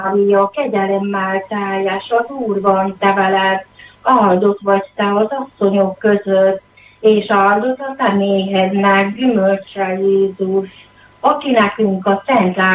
Mária, kegyelemmel teljes, az Úr van te veled, áldott vagy te az asszonyok között, és áldott a te méhednek gyümölcse Jézus, aki nekünk a Szent